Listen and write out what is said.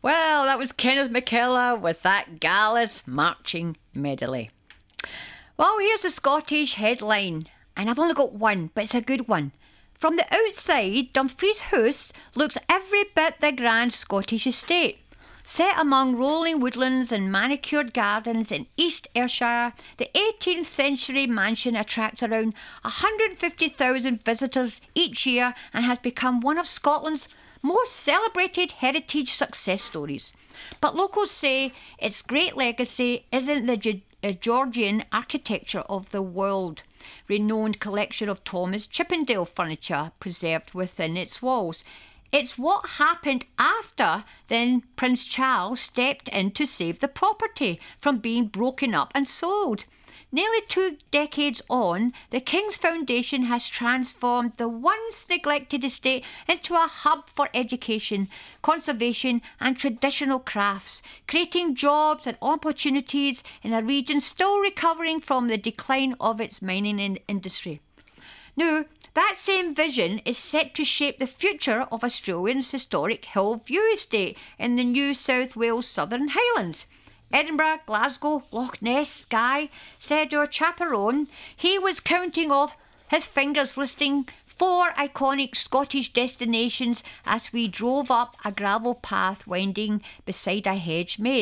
Well, that was Kenneth McKellar with that Gallus marching medley. Well, here's a Scottish headline, and I've only got one, but it's a good one. From the outside, Dumfries House looks every bit the grand Scottish estate. Set among rolling woodlands and manicured gardens in East Ayrshire, the 18th century mansion attracts around 150,000 visitors each year and has become one of Scotland's most celebrated heritage success stories. But locals say its great legacy isn't the Georgian architecture of the world. Renowned collection of Thomas Chippendale furniture preserved within its walls. It's what happened after then Prince Charles stepped in to save the property from being broken up and sold. Nearly 2 decades on, the King's Foundation has transformed the once neglected estate into a hub for education, conservation and traditional crafts, creating jobs and opportunities in a region still recovering from the decline of its mining industry. Now, that same vision is set to shape the future of Australia's historic Hillview estate in the New South Wales Southern Highlands. Edinburgh, Glasgow, Loch Ness, Skye, said our chaperone he was counting off his fingers listing 4 iconic Scottish destinations as we drove up a gravel path winding beside a hedge maze.